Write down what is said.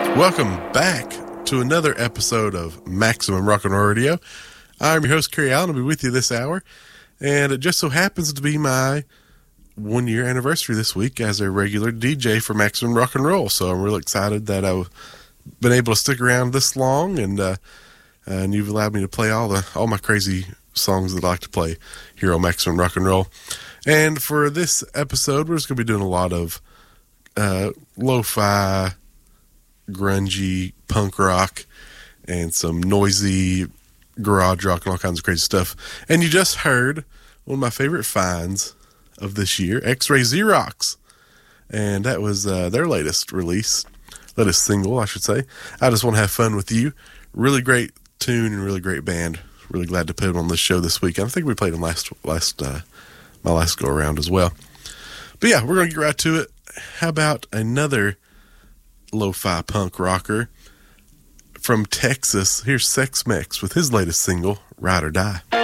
Welcome back to another episode of Maximum Rock and Roll Radio. I'm your host, Kerry Allen. I'll be with you this hour. And it just so happens to be my 1-year anniversary this week as a regular DJ for Maximum Rock and Roll. So I'm really excited that I've been able to stick around this long, and you've allowed me to play all my crazy songs that I like to play here on Maximum Rock and Roll. And for this episode, we're just going to be doing a lot of lo-fi, grungy punk rock and some noisy garage rock and all kinds of crazy stuff. And you just heard one of my favorite finds of this year, X-Ray Xerox, and that was their latest single, I should say. I Just Want to Have Fun With You. Really great tune and really great band. Really glad to put it on this show this week. I think we played them my last go around as well. But yeah, we're gonna get right to it. How about another lo-fi punk rocker from Texas? Here's Sex Mex with his latest single, Ride or Die.